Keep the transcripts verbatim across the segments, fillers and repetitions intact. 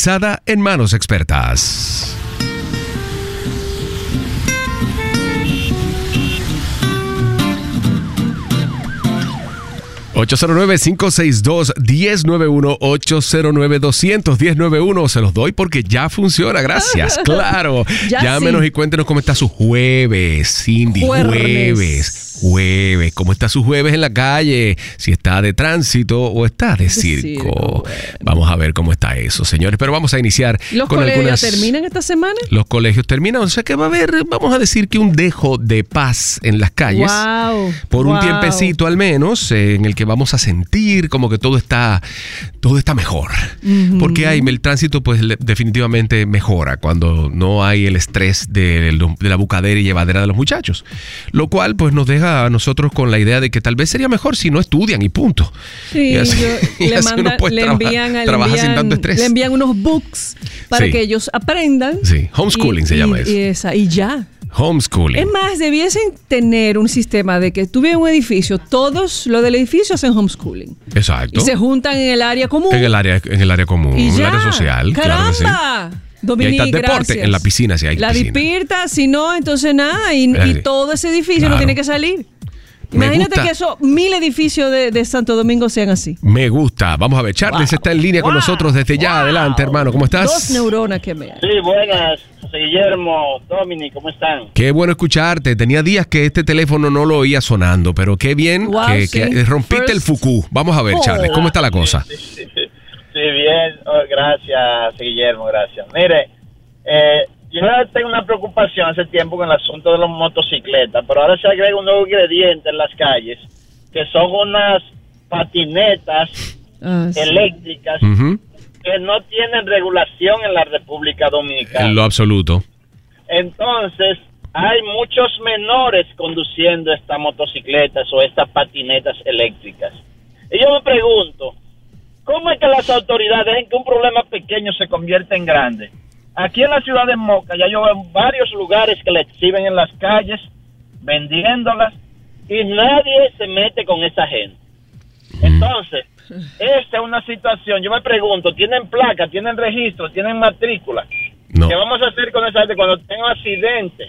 garantizada en manos expertas. ocho cero nueve, cinco seis dos, uno cero nueve uno, ocho cero nueve, dos cero cero, uno cero nueve uno. Se los doy porque ya funciona, gracias. Claro. Ya Llámenos sí. y cuéntenos cómo está su jueves, Cindy. Jueves. Jueves. Jueves. ¿Cómo está su jueves en la calle? Si está de tránsito o está de circo. circo, bueno. Vamos a ver cómo está eso, señores. Pero vamos a iniciar ¿Los con colegios algunas... terminan esta semana? Los colegios terminan, o sea que va a haber, vamos a decir que un dejo de paz en las calles. Wow, por un wow. tiempecito al menos, eh, en el que vamos a sentir como que todo está, todo está mejor. Uh-huh. Porque hay, el tránsito pues le, definitivamente mejora cuando no hay el estrés de, de la bucadera y llevadera de los muchachos. Lo cual pues nos deja a nosotros con la idea de que tal vez sería mejor si no estudian y punto. Sí, y así, yo, y le, así uno mandan, puede le, trabajar, envían, le, trabaja envían, sin tanto estrés. le envían unos books para Sí. que ellos aprendan. Sí, homeschooling y, se llama y, eso. Y, esa, y ya. Homeschooling. Es más, debiesen tener un sistema de que tuviera un edificio, todos los del edificio hacen homeschooling. Exacto. Y se juntan en el área común. En el área, en el área común, y en el ya. área social. ¡Caramba! Claro que sí. Dominique, y ahí está el deporte, gracias. en la piscina sí hay La piscina. despierta, si no, entonces nada, y, Eh, y todo ese edificio claro. no tiene que salir. Me Imagínate gusta. que esos mil edificios de, de Santo Domingo sean así. Me gusta. Vamos a ver, Charles Wow. está en línea con Wow. nosotros desde ya. Wow. Adelante, hermano. ¿Cómo estás? Dos neuronas que me Sí, buenas, José Guillermo, Dominic, ¿cómo están? Qué bueno escucharte. Tenía días que este teléfono no lo oía sonando, pero qué bien Wow, que, sí. que rompiste First. el fucú. Vamos a ver, Oh. Charles, ¿cómo está la cosa? Sí, sí, sí. Sí, bien, oh, gracias, José Guillermo, gracias. Mire, eh, yo tengo una preocupación hace tiempo con el asunto de las motocicletas, pero ahora se agrega un nuevo ingrediente en las calles, que son unas patinetas Ah, sí. eléctricas Ujú. que no tienen regulación en la República Dominicana. En lo absoluto. Entonces, hay muchos menores conduciendo estas motocicletas o estas patinetas eléctricas. Y yo me pregunto, ¿cómo es que las autoridades dejan que un problema pequeño se convierta en grande? Aquí en la ciudad de Moca ya yo veo varios lugares que la exhiben en las calles, vendiéndolas, y nadie se mete con esa gente. Entonces, esta es una situación, yo me pregunto, ¿tienen placa, tienen registro, tienen matrícula? No. ¿Qué vamos a hacer con esa gente cuando tengan accidentes?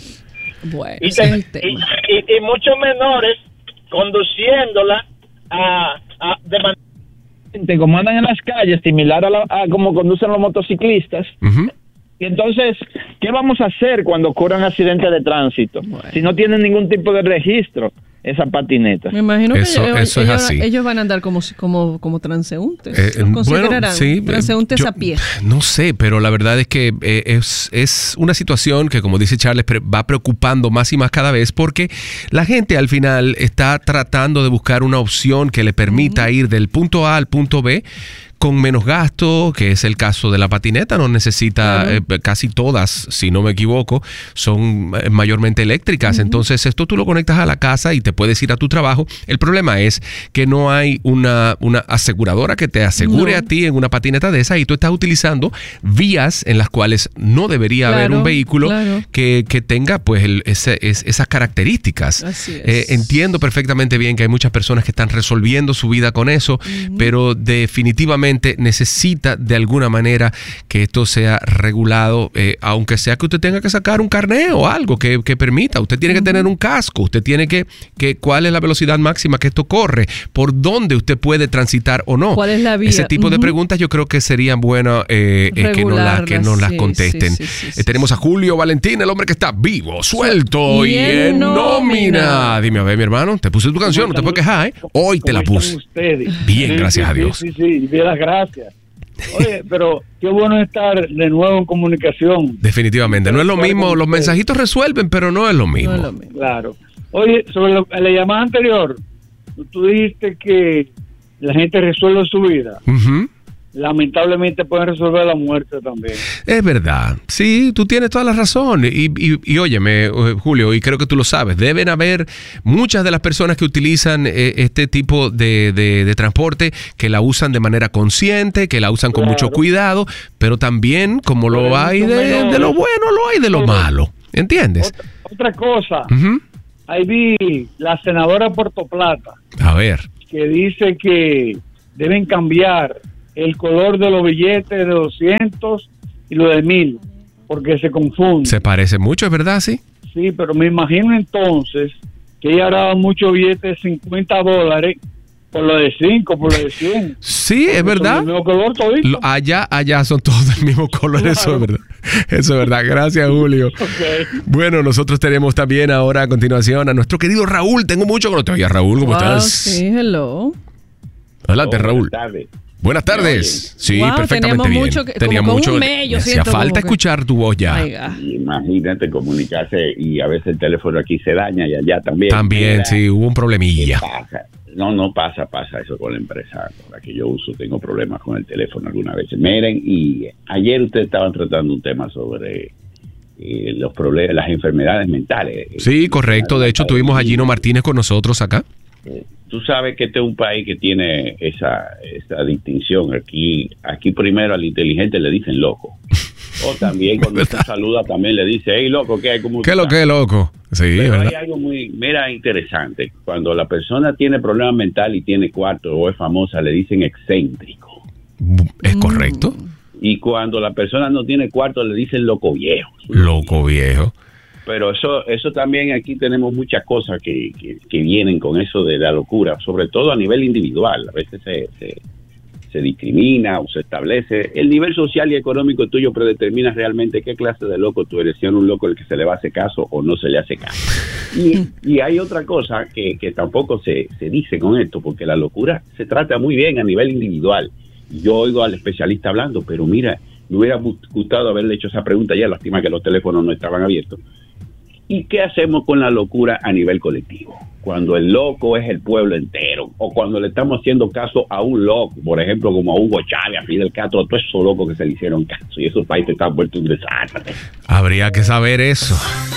Bueno, Y, ese te- es el y, tema. y- y muchos menores conduciéndola a, a de manera como andan en las calles, similar a, la- a como conducen los motociclistas. Ujú. Y entonces, ¿qué vamos a hacer cuando ocurran accidentes de tránsito? Bueno. Si no tienen ningún tipo de registro, esa patineta. Me imagino que Eso- ellos, eso es ellos- así. ellos van a andar como, como, como transeúntes. Eh, ¿Los bueno, considerarán sí, eh, transeúntes yo- a pie? No sé, pero la verdad es que eh, es, es una situación que, como dice Charles, pre- va preocupando más y más cada vez porque la gente al final está tratando de buscar una opción que le permita ir del punto A al punto B con menos gasto, que es el caso de la patineta. No necesita, Claro. eh, casi todas, si no me equivoco, son eh, mayormente eléctricas. Entonces esto tú lo conectas a la casa y te puedes ir a tu trabajo. El problema es que no hay una, una aseguradora que te asegure No. a ti en una patineta de esa y tú estás utilizando vías en las cuales no debería haber Claro, un vehículo claro. que, que tenga pues el- ese- es- esas características. Así es. Eh, entiendo perfectamente bien que hay muchas personas que están resolviendo su vida con eso, pero definitivamente necesita de alguna manera que esto sea regulado, eh, aunque sea que usted tenga que sacar un carnet o algo que, que permita. Usted tiene que tener un casco, usted tiene que, que cuál es la velocidad máxima que esto corre, por dónde usted puede transitar o no. ¿Cuál es la vía? Ese tipo de Ujú. preguntas yo creo que serían buenas eh, eh, que nos las que nos las Regularlas, sí, contesten. sí, sí, sí, Eh, tenemos a Julio Valentín, el hombre que está vivo, suelto y, Y en en nómina. nómina. Dime a ver, mi hermano, te puse tu canción, no te puedes quejar, ¿eh? Hoy te la puse. Bien, gracias a Dios. Sí, sí, sí, las gracias. Oye, pero qué bueno estar de nuevo en comunicación. Definitivamente, no es lo mismo, los mensajitos resuelven, pero no es lo mismo. No es lo mismo. Claro. Oye, sobre lo- la llamada anterior, tú dijiste que la gente resuelve su vida. Ujú. Lamentablemente pueden resolver la muerte también. Es verdad, sí, tú tienes toda la razón. Y, y, y óyeme, eh, Julio, y creo que tú lo sabes, deben haber muchas de las personas que utilizan eh, este tipo de, de, de transporte que la usan de manera consciente, que la usan con Claro. mucho cuidado, pero también como lo Pero hay mucho de, menores. de lo bueno, lo hay de lo Pero- malo. ¿Entiendes? Otra, otra cosa, Ujú. ahí vi la senadora Puerto Plata A ver. que dice que deben cambiar el color de los billetes de doscientos y los de mil, porque se confunden. Se parece mucho, ¿es verdad? Sí. Sí, pero me imagino entonces que ella daba muchos billetes de cincuenta dólares por lo de cinco, por lo de cien. Sí, es verdad. El mismo color todito. Lo- Allá, allá son todos del mismo color, Claro. eso es verdad. Eso es verdad. Gracias, Julio. Okay. Bueno, nosotros tenemos también ahora a continuación a nuestro querido Raúl. Tengo mucho que no te oía, Raúl. ¿Cómo Wow, estás? sí, hello. Adelante, Oh, Raúl. buenas tardes. Buenas tardes. Sí, Wow, perfectamente teníamos bien. mucho que- Tenía como con mucho. un mes, yo me hacía siento falta como que- escuchar tu voz ya. Ay, ga. Imagínate comunicarse y a veces el teléfono aquí se daña y allá también. También, Mira, sí, hubo un ¿qué problemilla. pasa? No, no pasa, pasa eso con la empresa con la que yo uso. Tengo problemas con el teléfono algunas veces. Miren, y ayer ustedes estaban tratando un tema sobre eh, los problemas, las enfermedades mentales. Sí, correcto. De hecho, tuvimos a Gino Martínez con nosotros acá. Eh, Tú sabes que este es un país que tiene esa, esa distinción. Aquí aquí primero al inteligente le dicen loco. O también cuando tú saludas también le dice, hey, loco, ¿qué hay? ¿Cómo ¿Qué tú lo estás?". que, loco? Sí, Pero hay ¿verdad? algo muy, mira, interesante. Cuando la persona tiene problemas mental y tiene cuarto o es famosa, le dicen excéntrico. Es correcto. Y cuando la persona no tiene cuarto, le dicen loco viejo. Loco viejo. Pero eso eso también aquí tenemos muchas cosas que, que, que vienen con eso de la locura, sobre todo a nivel individual. A veces se, se, se discrimina o se establece. El nivel social y económico tuyo predetermina realmente qué clase de loco tú eres, si eres un loco el que se le va a hacer caso o no se le hace caso. Y, y hay otra cosa que, que tampoco se, se dice con esto, porque la locura se trata muy bien a nivel individual. Yo oigo al especialista hablando, pero mira, me hubiera gustado haberle hecho esa pregunta ya, lástima que los teléfonos no estaban abiertos. ¿Y qué hacemos con la locura a nivel colectivo? Cuando el loco es el pueblo entero, o cuando le estamos haciendo caso a un loco, por ejemplo, como a Hugo Chávez, a Fidel Castro, a todos esos locos que se le hicieron caso, y esos países están vueltos un desastre. Habría que saber eso.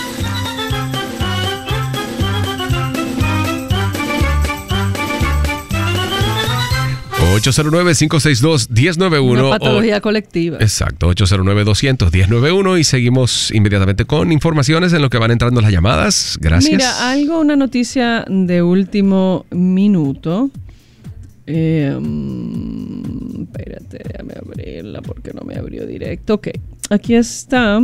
ocho cero nueve, cinco seis dos, uno cero nueve uno. Una patología colectiva. Exacto, ocho cero nueve, doscientos, diez noventa y uno y seguimos inmediatamente con informaciones en lo que van entrando las llamadas. Gracias. Mira, algo, una noticia de último minuto. Eh, mm, espérate, déjame abrirla porque no me abrió directo. Ok, aquí está.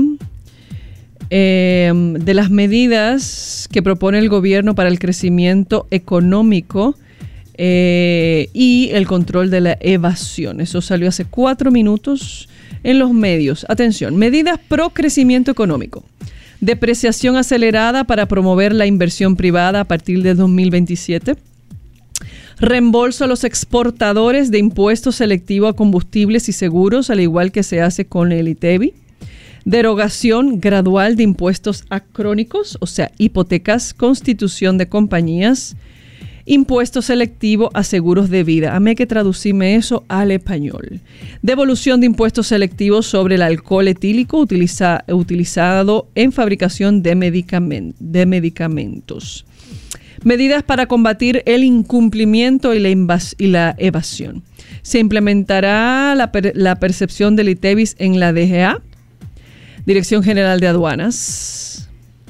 Eh, de las medidas que propone el gobierno para el crecimiento económico eh, y el control de la evasión. Eso salió hace cuatro minutos en los medios. Atención, medidas pro crecimiento económico. Depreciación acelerada para promover la inversión privada a partir de dos mil veintisiete. Reembolso a los exportadores de impuesto selectivo a combustibles y seguros, al igual que se hace con el ITEVI. Derogación gradual de impuestos acrónicos, o sea, hipotecas, constitución de compañías, impuesto selectivo a seguros de vida. A mí hay que traducirme eso al español. Devolución de impuestos selectivos sobre el alcohol etílico utiliza, utilizado en fabricación de, medicamen, de medicamentos. Medidas para combatir el incumplimiento y la, invas, y la evasión. Se implementará la, per, la percepción del ITEVIS en la D G A, Dirección General de Aduanas.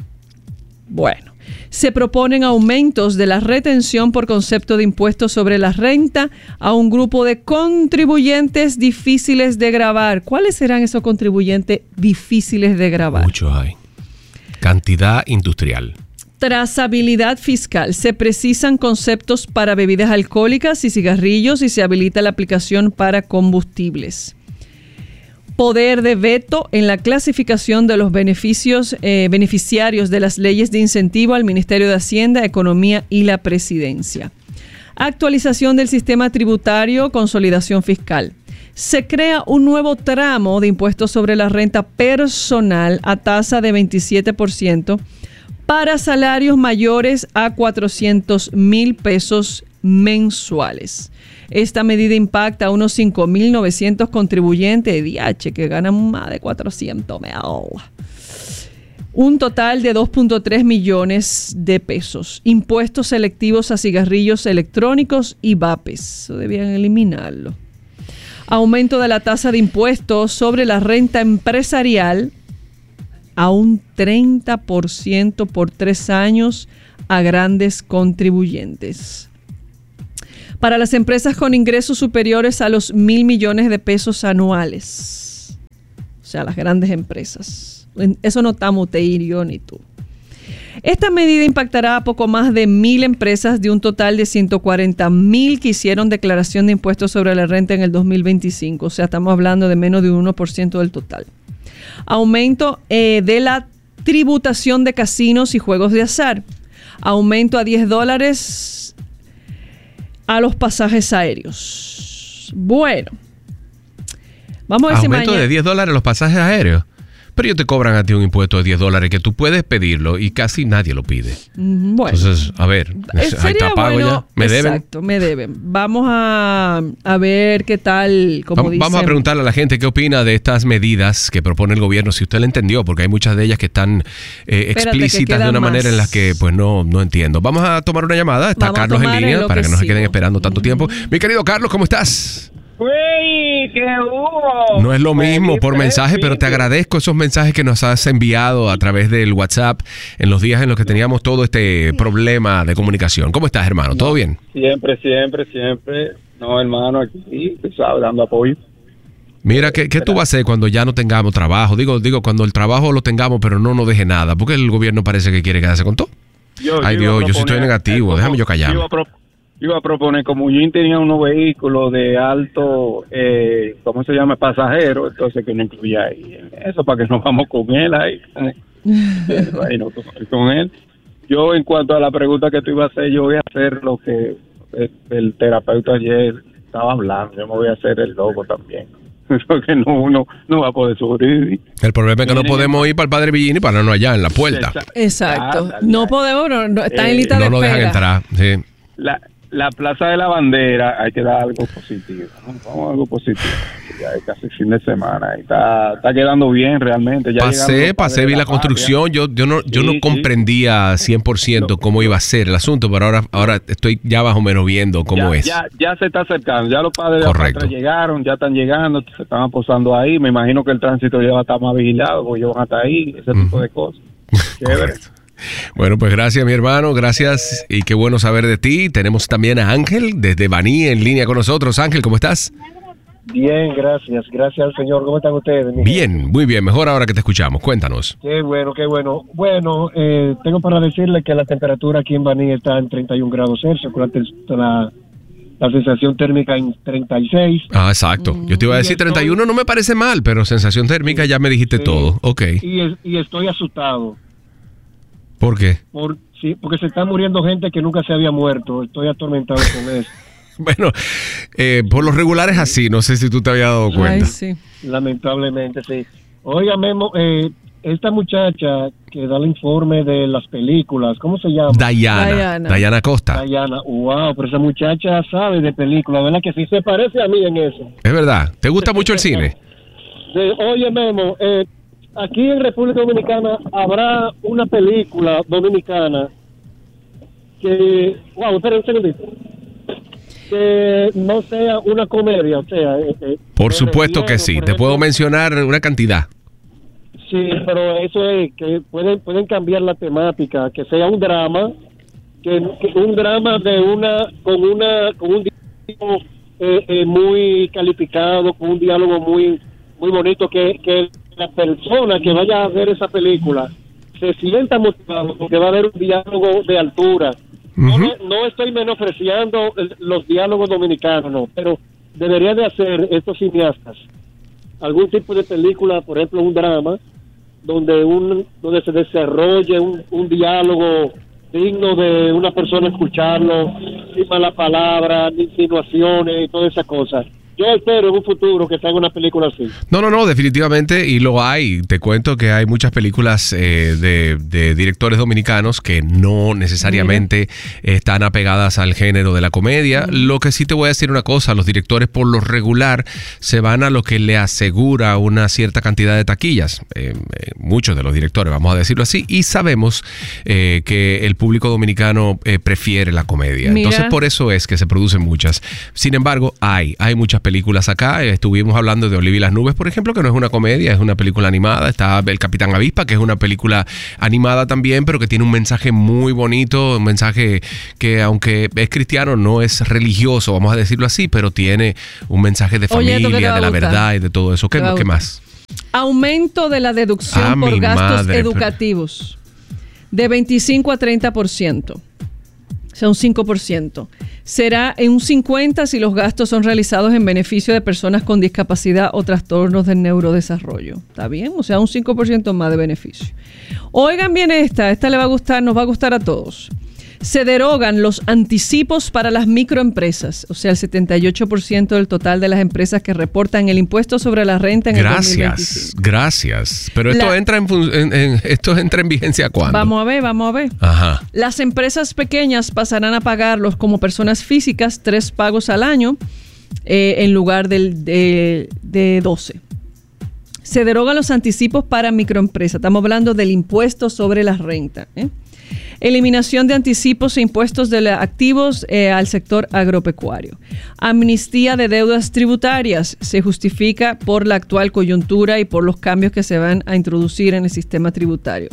Bueno, se proponen aumentos de la retención por concepto de impuestos sobre la renta a un grupo de contribuyentes difíciles de gravar. ¿Cuáles serán esos contribuyentes difíciles de gravar? Mucho hay. Cantidad industrial. Trazabilidad fiscal. Se precisan conceptos para bebidas alcohólicas y cigarrillos y se habilita la aplicación para combustibles. Poder de veto en la clasificación de los beneficios eh, beneficiarios de las leyes de incentivo al Ministerio de Hacienda, Economía y la Presidencia. Actualización del sistema tributario, consolidación fiscal. Se crea un nuevo tramo de impuestos sobre la renta personal a tasa de veintisiete por ciento para salarios mayores a cuatrocientos mil pesos mensuales. Esta medida impacta a unos cinco mil novecientos contribuyentes de D H que ganan más de cuatrocientos mil. Un total de dos punto tres millones de pesos. Impuestos selectivos a cigarrillos electrónicos y vapes. Eso debían eliminarlo. Aumento de la tasa de impuestos sobre la renta empresarial a un treinta por ciento por tres años a grandes contribuyentes. para las empresas con ingresos superiores a los mil millones de pesos anuales. O sea, las grandes empresas. Eso no estamos yo ni tú. Esta medida impactará a poco más de mil empresas de un total de ciento cuarenta mil que hicieron declaración de impuestos sobre la renta en el dos mil veinticinco. O sea, estamos hablando de menos de un uno por ciento del total. Aumento eh, de la tributación de casinos y juegos de azar. Aumento a diez dólares a los pasajes aéreos. Bueno. Vamos a ver si aumento mañana... de diez dólares a los pasajes aéreos. Pero ellos te cobran a ti un impuesto de diez dólares que tú puedes pedirlo y casi nadie lo pide. Bueno. Entonces, a ver, ahí está pago bueno, ya. ¿Me deben? Exacto, me deben. Vamos a, a ver qué tal, como vamos, dicen. Vamos a preguntarle a la gente qué opina de estas medidas que propone el gobierno, si usted la entendió, porque hay muchas de ellas que están eh, Espérate, explícitas que de una más. manera en la que pues no, no entiendo. Vamos a tomar una llamada. Está Vamos Carlos en línea en para que no se sigo. queden esperando tanto tiempo. Mi querido Carlos, ¿cómo estás? ¡Uy! ¿Qué hubo? No es lo mismo por Feliz, mensaje, pero te feliz. agradezco esos mensajes que nos has enviado a través del WhatsApp en los días en los que teníamos todo este problema de comunicación. ¿Cómo estás, hermano? ¿Todo bien? Siempre, siempre, siempre. No, hermano, aquí, tú sabes, dando apoyo. Mira, ¿qué, qué tú vas a hacer cuando ya no tengamos trabajo? Digo, digo, cuando el trabajo lo tengamos, pero no nos deje nada, porque el gobierno parece que quiere quedarse con todo. Yo, Ay, yo iba Dios, a yo sí estoy proponer- negativo, eh, déjame yo como- callarme. Iba a, pro- iba a proponer, como yo tenía unos vehículos de alto, eh, ¿cómo se llama? Pasajero, entonces que no incluya ahí eso, para que nos vamos con él ahí. Como- ahí no, con, con él. Yo, en cuanto a la pregunta que tú ibas a hacer, yo voy a hacer lo que el, el terapeuta ayer estaba hablando. Yo me voy a hacer el logo también. Porque no, uno no va a poder sobrevivir. El problema es que no Miren, podemos ir para el Padre Villini para no allá en la puerta. Exacto. Ah, No podemos, no, no, está en Eh, lista de No nos dejan espera. entrar. Sí. La, la Plaza de la Bandera, hay que dar algo positivo, ¿no? Vamos a algo positivo. Ya es casi fin de semana y está, está quedando bien realmente. Ya llegaron Pasé, los pasé, padres vi de la patria. construcción. Yo, yo no, yo Sí, no sí. comprendía cien por ciento cómo iba a ser el asunto, pero ahora, ahora estoy ya más o menos viendo cómo ya, es. Ya, ya se está acercando, ya los padres de la Correcto. patria llegaron, ya están llegando, se están aposando ahí. Me imagino que el tránsito ya va a estar más vigilado, porque ellos van a estar ahí, ese tipo Ujú. de cosas. Chévere. Correcto. Bueno, pues gracias, mi hermano, gracias y qué bueno saber de ti. Tenemos también a Ángel desde Baní en línea con nosotros. Ángel, ¿cómo estás? Bien, gracias, gracias al Señor. ¿Cómo están ustedes? mi gente? Bien, muy bien, mejor ahora que te escuchamos. Cuéntanos. Qué bueno, qué bueno. Bueno, eh, tengo para decirle que la temperatura aquí en Baní está en treinta y un grados Celsius, con la, te- la, la sensación térmica en treinta y seis. Ah, exacto. Yo te iba a decir Y estoy- treinta y uno, no me parece mal, pero sensación térmica ya me dijiste Sí. todo. Ok. Y, es- y estoy asustado, ¿Por qué? por, sí, porque se está muriendo gente que nunca se había muerto. Estoy atormentado con eso. Bueno, eh, por lo regular es así, no sé si tú te habías dado Ay, cuenta. sí. Lamentablemente, sí. Oiga, Memo, eh, esta muchacha que da el informe de las películas, ¿cómo se llama? Dayana, Dayana. Dayana Costa. Dayana. Wow, pero esa muchacha sabe de películas, ¿verdad? Que sí se parece a mí en eso. Es verdad, ¿te gusta mucho el cine? Sí, oye, Memo, eh, aquí en República Dominicana habrá una película dominicana que, wow, espera un segundito, que no sea una comedia, o sea... eh, eh, Por de supuesto que relleno, sí, por te puedo ejemplo. mencionar una cantidad. Sí, pero eso es que pueden pueden cambiar la temática, que sea un drama, que, que un drama de una con una con un diálogo eh, eh, muy calificado, con un diálogo muy muy bonito, que, que la persona que vaya a ver esa película se sienta motivado porque va a haber un diálogo de altura. No, Ujú. no, no estoy menospreciando el- los diálogos dominicanos, no, pero deberían de hacer estos cineastas algún tipo de película, por ejemplo, un drama, donde un donde se desarrolle un, un diálogo digno de una persona escucharlo, sin mala palabra, ni insinuaciones y todas esas cosas. Yo espero en un futuro que salga una película así. No, no, no, definitivamente, y lo hay. Te cuento que hay muchas películas eh, de, de directores dominicanos que no necesariamente están apegadas al género de la comedia. Lo que sí te voy a decir una cosa, los directores por lo regular se van a lo que le asegura una cierta cantidad de taquillas. Eh, eh, muchos de los directores, vamos a decirlo así, y sabemos eh, que el público dominicano eh, prefiere la comedia. Mira. Entonces, por eso es que se producen muchas. Sin embargo, hay, hay muchas películas películas acá. Estuvimos hablando de Olivia y las nubes, por ejemplo, que no es una comedia, es una película animada. Está El Capitán Avispa, que es una película animada también, pero que tiene un mensaje muy bonito, un mensaje que, aunque es cristiano, no es religioso, vamos a decirlo así, pero tiene un mensaje de Oye, familia, de la verdad y de todo eso. ¿Qué, ¿qué más? Aumento de la deducción Ah, por mi gastos madre. educativos de veinticinco a treinta por ciento. O sea, un cinco por ciento. Será en un cincuenta por ciento si los gastos son realizados en beneficio de personas con discapacidad o trastornos del neurodesarrollo. ¿Está bien? O sea, un cinco por ciento más de beneficio. Oigan bien esta. Esta le va a gustar, nos va a gustar a todos. Se derogan los anticipos para las microempresas, o sea, el setenta y ocho por ciento del total de las empresas que reportan el impuesto sobre la renta en Gracias, el dos mil veinticinco. Gracias. Pero esto La- entra en, fun- en, en- esto entra en vigencia ¿cuándo? Vamos a ver, vamos a ver. Ajá. Las empresas pequeñas pasarán a pagarlos como personas físicas tres pagos al año eh, en lugar del, de, de doce. Se derogan los anticipos para microempresas. Estamos hablando del impuesto sobre la renta. ¿eh? Eliminación de anticipos e impuestos de activos eh, al sector agropecuario. Amnistía de deudas tributarias se justifica por la actual coyuntura y por los cambios que se van a introducir en el sistema tributario.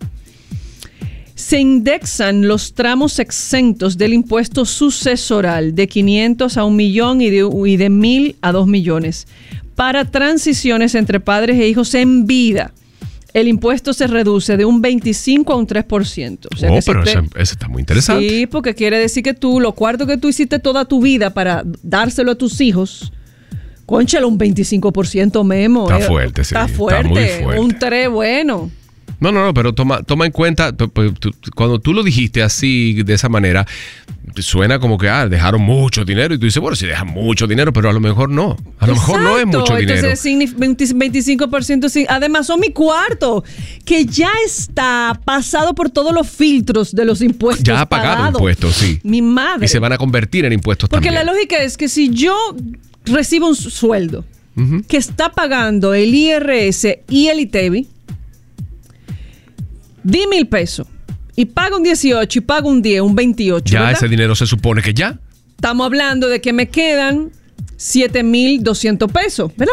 Se indexan los tramos exentos del impuesto sucesoral de quinientos a un millón y de, y de mil a dos millones para transiciones entre padres e hijos en vida. El impuesto se reduce de un veinticinco a un tres por ciento. O sea Oh, que si pero usted- eso, eso está muy interesante. Sí, porque quiere decir que tú, lo cuarto que tú hiciste toda tu vida para dárselo a tus hijos, cónchalo, un veinticinco por ciento, Memo. Está eh, fuerte, sí, Está está fuerte. muy fuerte. Un tres bueno. No, no, no, pero toma, toma en cuenta, p- p- tú- cuando tú lo dijiste así, de esa manera, suena como que, ah, dejaron mucho dinero. Y tú dices, bueno, si dejan mucho dinero, pero a lo mejor no. A lo mejor no es Exacto, mucho dinero. Entonces, signif- veinte veinticinco por ciento, sí. Además, son mi cuarto, que ya está pasado por todos los filtros de los impuestos. Ya ha pagado pagados. impuestos, sí. Mi madre. Y se van a convertir en impuestos Porque también. la lógica es que si yo recibo un su- sueldo Ujú. que está pagando el I R S y el ITEVI, di mil pesos y pago un dieciocho y pago un diez, un veintiocho, Ya ¿verdad? ese dinero se supone que ya. Estamos hablando de que me quedan siete mil doscientos pesos, ¿verdad?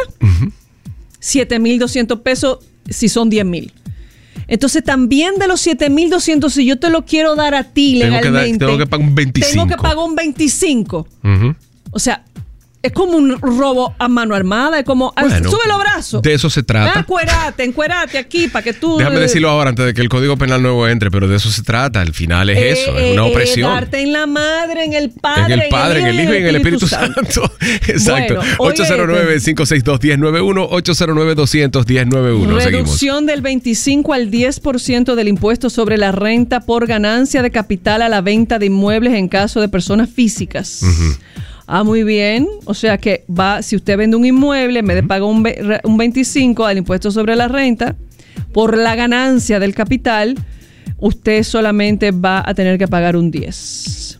siete mil doscientos pesos si son diez mil. Entonces también de los siete mil doscientos, si yo te lo quiero dar a ti Tengo que, dar- legalmente, tengo que pagar un veinticinco. tengo que pagar un veinticinco. Ujú. O sea, es como un robo a mano armada, es como, ah, Bueno, sube los brazos. de eso se trata. Ah, encuérate, encuérate aquí para que tú... Déjame eh, decirlo ahora antes de que el Código Penal nuevo entre, pero de eso se trata. Al final es eh, eso, eh, es una eh, opresión. darte en la madre, en el Padre, En el Padre, en el Hijo y en el Espíritu Santo. Exacto. Bueno, oye, ocho cero nueve, cinco seis dos, uno cero nueve uno, ocho cero nueve, dos cero cero, uno cero nueve uno. Seguimos. Reducción del veinticinco al diez por ciento del impuesto sobre la renta por ganancia de capital a la venta de inmuebles en caso de personas físicas. Ah, muy bien. O sea que va, si usted vende un inmueble, en vez de pagar un, ve- re- un veinticinco al impuesto sobre la renta, por la ganancia del capital, usted solamente va a tener que pagar un diez.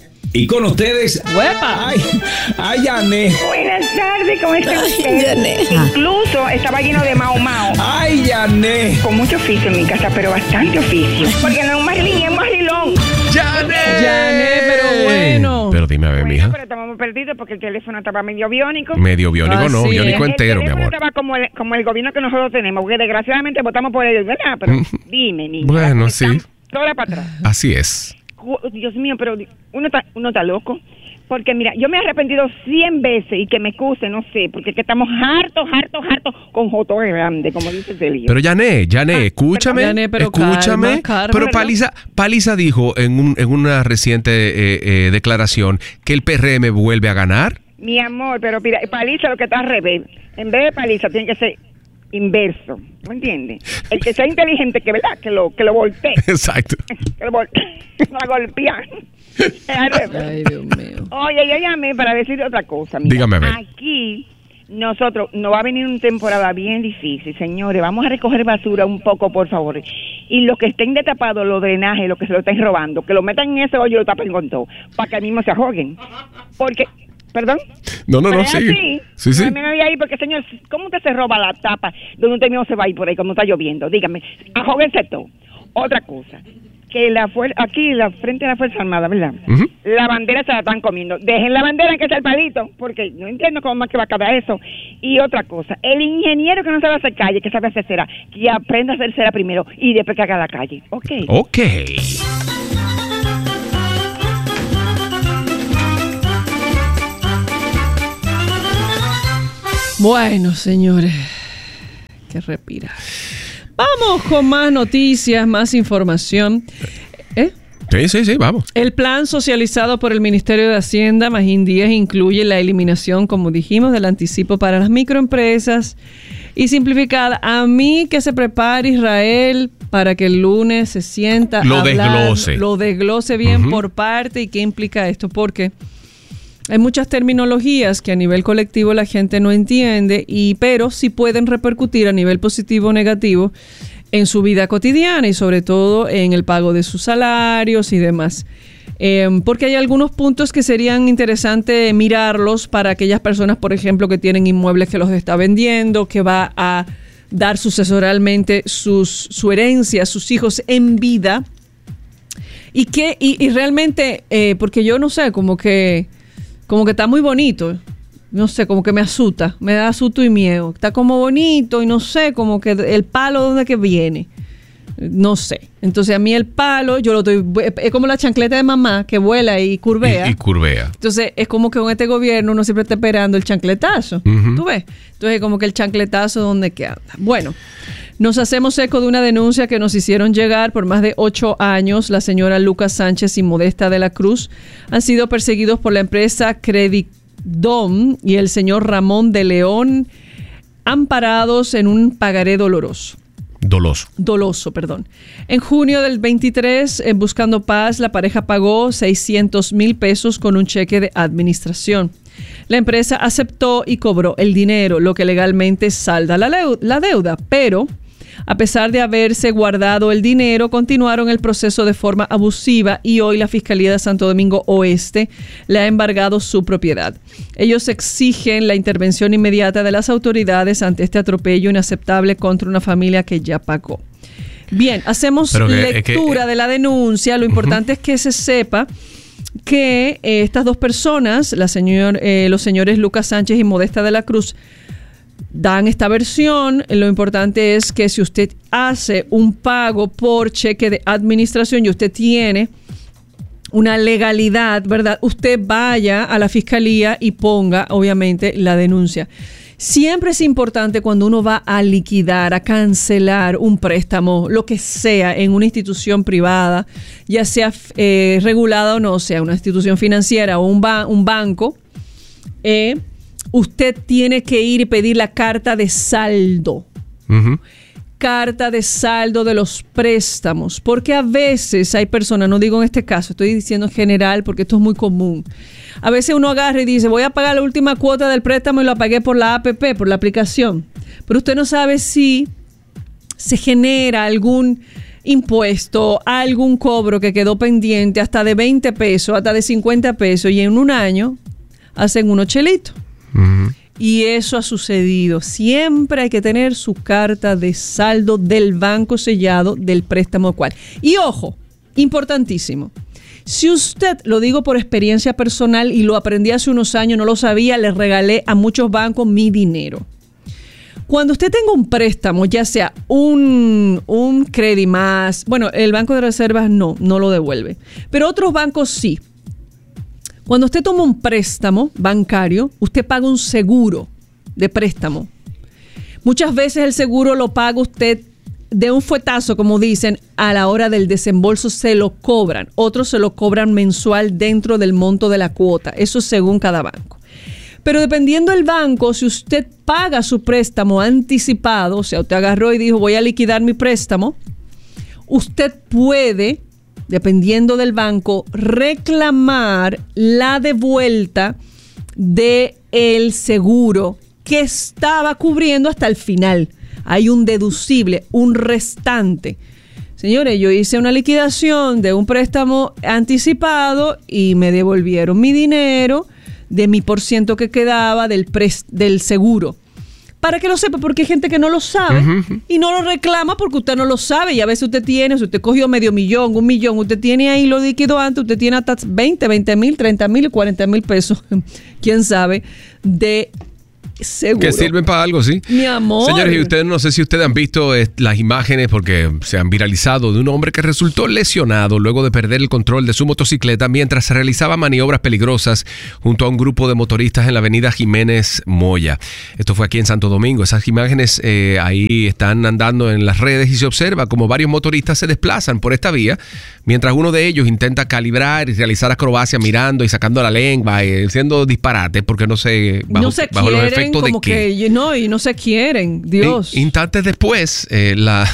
Y con ustedes, ¡Huepa! ay, ay, Yané, Buenas tardes, ¿cómo está usted? Incluso estaba lleno de mao mao. ay, Yané. Con mucho oficio en mi casa, pero bastante oficio. Porque no es un marlín, es un marlilón. ¡Yané! Yané, pero bueno. Pero dime a ver, Bueno, mija. pero estábamos perdidos porque el teléfono estaba medio biónico. Medio biónico, no, Así biónico es. entero, el mi teléfono amor. estaba como el, como el gobierno que nosotros tenemos, porque desgraciadamente votamos por ellos, ¿verdad? Pero dime, niña. Bueno, están sí. Toda para atrás. Así es. Ju- Dios mío, pero uno está, uno está loco. Porque mira, yo me he arrepentido cien veces y que me excuse, no sé, porque es que estamos hartos, hartos, hartos con Joto grande, como dice Celio. Pero Yané, Yané, Ah, escúchame, perdón. Yané, pero escúchame. calma, calma, pero ¿verdad? Paliza, Paliza dijo en, un, en una reciente eh, eh, declaración que el P R M vuelve a ganar. Mi amor, pero mira, paliza lo que está al revés. En vez de paliza tiene que ser inverso, ¿me entiendes? El que sea inteligente, que verdad, que lo que lo voltee, Exacto. que lo voltee, la golpean. Es al revés. Ay, Dios mío. Oye, yo llamé para decir otra cosa. Mira, Dígame a ver. Aquí nosotros, nos va a venir una temporada bien difícil, señores. Vamos a recoger basura un poco, por favor. Y los que estén destapados, los drenajes, los que se lo estén robando, que lo metan en ese hoyo y lo tapen con todo, para que mismo se ahoguen. Porque, ¿perdón? No, no, no, Pero es sigue. así. Sí, sí. No me voy ahí porque, señor, ¿cómo usted se roba la tapa donde usted mismo se va a ir por ahí cuando está lloviendo? Dígame, ahóguense todo. Otra cosa. que la fuer- aquí, la frente de la Fuerza Armada, ¿verdad? Ujú. La bandera se la están comiendo. Dejen la bandera en que sea el palito, porque no entiendo cómo más que va a acabar eso. Y otra cosa, el ingeniero que no sabe hacer calle, que sabe hacer cera, que aprenda a hacer cera primero y después que haga la calle. Ok. Ok. Bueno, señores, que respirar. Vamos con más noticias, más información. ¿Eh? Sí, sí, sí, vamos. El plan socializado por el Ministerio de Hacienda, Magín Díaz, incluye la eliminación, como dijimos, del anticipo para las microempresas y simplificada. A mí que se prepare Israel para que el lunes se sienta a Lo hablar, desglose. lo desglose bien Ujú. por parte y qué implica esto, porque hay muchas terminologías que a nivel colectivo la gente no entiende, y pero sí pueden repercutir a nivel positivo o negativo en su vida cotidiana y sobre todo en el pago de sus salarios y demás. Eh, porque hay algunos puntos que serían interesantes mirarlos para aquellas personas, por ejemplo, que tienen inmuebles que los está vendiendo, que va a dar sucesoralmente sus, su herencia a sus hijos en vida. Y que y, y realmente, eh, porque yo no sé, como que como que está muy bonito, no sé, como que me asusta, me da asusto y miedo, está como bonito y no sé, como que el palo dónde que viene, no sé. Entonces a mí el palo, yo lo doy, es como la chancleta de mamá que vuela y curvea. Y, y curvea. Entonces es como que con este gobierno uno siempre está esperando el chancletazo, Ujú. ¿tú ves? Entonces como que el chancletazo donde que anda. Bueno, nos hacemos eco de una denuncia que nos hicieron llegar por más de ocho años. La señora Lucas Sánchez y Modesta de la Cruz han sido perseguidos por la empresa Credidom y el señor Ramón de León, amparados en un pagaré doloroso. Doloso. Doloso, perdón. En junio del veintitrés, eh, buscando paz, la pareja pagó seiscientos mil pesos con un cheque de administración. La empresa aceptó y cobró el dinero, lo que legalmente salda la, leu- la deuda, pero a pesar de haberse guardado el dinero, continuaron el proceso de forma abusiva y hoy la Fiscalía de Santo Domingo Oeste le ha embargado su propiedad. Ellos exigen la intervención inmediata de las autoridades ante este atropello inaceptable contra una familia que ya pagó. Bien, hacemos Pero que- lectura es que- de la denuncia. Lo importante es que se sepa que eh, estas dos personas, la señor, eh, los señores Lucas Sánchez y Modesta de la Cruz, dan esta versión. Lo importante es que si usted hace un pago por cheque de administración y usted tiene una legalidad, ¿verdad? Usted vaya a la fiscalía y ponga, obviamente, la denuncia. Siempre es importante cuando uno va a liquidar, a cancelar un préstamo, lo que sea, en una institución privada, ya sea eh, regulada o no, sea una institución financiera o un, ba- un banco, eh, usted tiene que ir y pedir la carta de saldo. Ujú. Carta de saldo de los préstamos, porque a veces hay personas, no digo en este caso, estoy diciendo en general porque esto es muy común. A veces uno agarra y dice, voy a pagar la última cuota del préstamo y lo pagué por la app, por la aplicación. Pero usted no sabe si se genera algún impuesto, algún cobro que quedó pendiente hasta de veinte pesos, hasta de cincuenta pesos, y en un año hacen unos chelitos. Ujú. Y eso ha sucedido. Siempre hay que tener su carta de saldo del banco sellado del préstamo cual. Y ojo, importantísimo. Si usted, lo digo por experiencia personal y lo aprendí hace unos años, no lo sabía, le regalé a muchos bancos mi dinero. Cuando usted tenga un préstamo, ya sea un, un Credimás, bueno, el Banco de Reservas no, no lo devuelve, pero otros bancos sí. Cuando usted toma un préstamo bancario, usted paga un seguro de préstamo. Muchas veces el seguro lo paga usted de un fuetazo, como dicen, a la hora del desembolso se lo cobran. Otros se lo cobran mensual dentro del monto de la cuota. Eso según cada banco. Pero dependiendo del banco, si usted paga su préstamo anticipado, o sea, usted agarró y dijo, voy a liquidar mi préstamo, usted puede, dependiendo del banco, reclamar la devuelta del seguro que estaba cubriendo hasta el final. Hay un deducible, un restante. Señores, yo hice una liquidación de un préstamo anticipado y me devolvieron mi dinero de mi por ciento que quedaba del, pres- del seguro. Para que lo sepa, porque hay gente que no lo sabe uh-huh. y no lo reclama porque usted no lo sabe. Y a veces usted tiene, si usted cogió medio millón, un millón, usted tiene ahí lo líquido antes, usted tiene hasta veinte, veinte mil, treinta mil, cuarenta mil pesos, quién sabe, de seguro. Que sirven para algo, sí. Mi amor. Señores, y ustedes, no sé si ustedes han visto eh, las imágenes, porque se han viralizado, de un hombre que resultó lesionado luego de perder el control de su motocicleta mientras realizaba maniobras peligrosas junto a un grupo de motoristas en la avenida Jiménez Moya. Esto fue aquí en Santo Domingo. Esas imágenes eh, ahí están andando en las redes y se observa como varios motoristas se desplazan por esta vía mientras uno de ellos intenta calibrar y realizar acrobacia mirando y sacando la lengua y haciendo disparates porque no sé, bajo, no se bajo los efectos como de qué. Que, no, y no se quieren, Dios. E, instantes después, eh, la,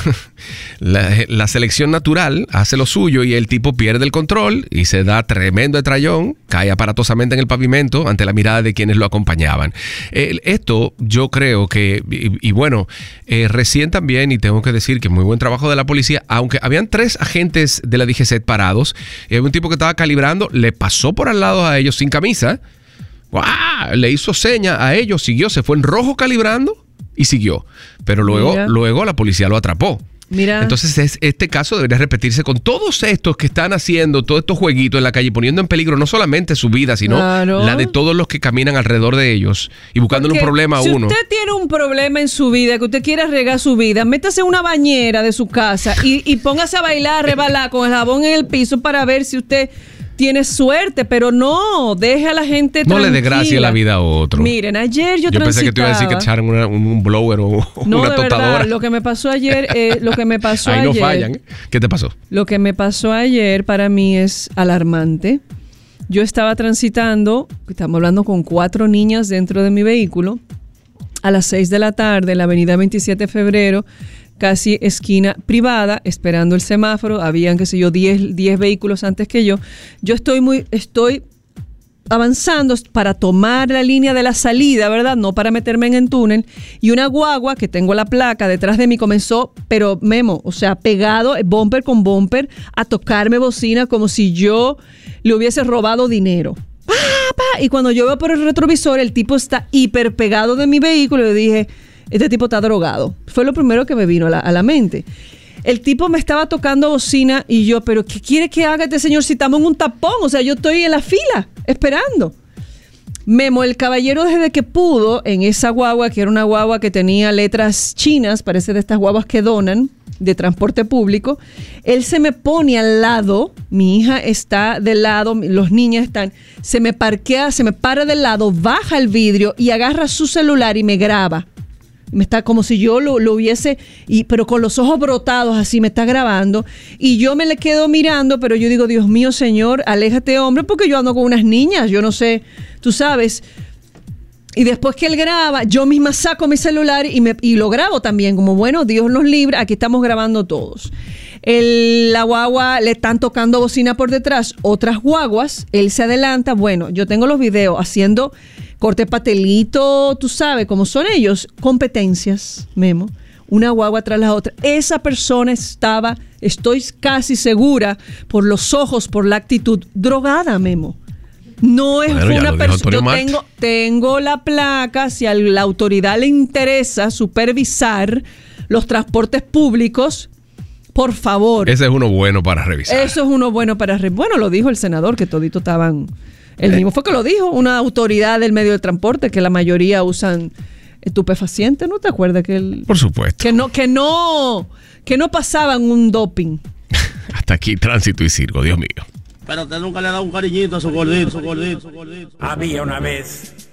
la, la selección natural hace lo suyo y el tipo pierde el control y se da tremendo estrellón, cae aparatosamente en el pavimento ante la mirada de quienes lo acompañaban. Eh, esto yo creo que, y, y bueno, eh, recién también, y tengo que decir que muy buen trabajo de la policía, aunque habían tres agentes de la D G C parados, y había un tipo que estaba calibrando, le pasó por al lado a ellos sin camisa, ¡guau! Le hizo seña a ellos, siguió, se fue en rojo calibrando y siguió. Pero luego, luego la policía lo atrapó. Mira. Entonces es, este caso debería repetirse con todos estos que están haciendo todos estos jueguitos en la calle, poniendo en peligro no solamente su vida, sino claro. la de todos los que caminan alrededor de ellos y buscándole un problema a si uno. Si usted tiene un problema en su vida, que usted quiera regar su vida, métase en una bañera de su casa y, y póngase a bailar, a rebalar con el jabón en el piso para ver si usted tiene suerte, pero no, deje a la gente tranquila. No le dé gracia la vida a otro. Miren, ayer yo, yo transitaba. pensé que te iba a decir que echaran una, un, un blower o no, una de tostadora. Verdad, lo que me pasó ayer, eh, lo que me pasó Ahí ayer. no fallan. ¿eh? ¿Qué te pasó? Lo que me pasó ayer para mí es alarmante. Yo estaba transitando, estamos hablando con cuatro niñas dentro de mi vehículo, a las seis de la tarde en la avenida veintisiete de febrero, casi esquina privada, esperando el semáforo. Habían, qué sé yo, diez vehículos antes que yo. Yo estoy muy, estoy avanzando para tomar la línea de la salida, ¿verdad? No para meterme en el túnel. Y una guagua, que tengo la placa detrás de mí, comenzó, pero Memo, o sea, pegado, bumper con bumper, a tocarme bocina como si yo le hubiese robado dinero. ¡Pah, pah! Y cuando yo veo por el retrovisor, el tipo está hiper pegado de mi vehículo, yo dije, este tipo está drogado. Fue lo primero que me vino a la, a la mente. El tipo me estaba tocando bocina y yo, pero ¿qué quiere que haga este señor si estamos en un tapón? O sea, yo estoy en la fila esperando. Memo, el caballero, desde que pudo, en esa guagua, que era una guagua que tenía letras chinas, parece de estas guaguas que donan, de transporte público, él se me pone al lado, mi hija está del lado, los niños están, se me parquea, se me para del lado, baja el vidrio y agarra su celular y me graba. Me está como si yo lo, lo hubiese, y, pero con los ojos brotados así me está grabando, y yo me le quedo mirando, pero yo digo, Dios mío, señor, aléjate, hombre, porque yo ando con unas niñas, yo no sé, tú sabes. Y después que él graba, yo misma saco mi celular y, me, y lo grabo también, como bueno, Dios nos libre, aquí estamos grabando todos. El, la guagua le están tocando bocina por detrás, otras guaguas, él se adelanta, bueno, yo tengo los videos haciendo corte patelito, tú sabes cómo son ellos, competencias, Memo, una guagua tras la otra. Esa persona estaba, estoy casi segura, por los ojos, por la actitud, drogada, Memo. No es bueno, una persona. Yo tengo, tengo la placa, si a la autoridad le interesa supervisar los transportes públicos, por favor. Ese es uno bueno para revisar. Eso es uno bueno para revisar. Bueno, lo dijo el senador, que todito estaban. El mismo fue que lo dijo, una autoridad del medio de transporte, que la mayoría usan estupefacientes, ¿no te acuerdas? Que el, por supuesto. Que no, que no, que no pasaban un doping. Hasta aquí tránsito y circo, Dios mío. Pero usted nunca le ha dado un cariñito a su gordito, su gordito, su gordito. Había una vez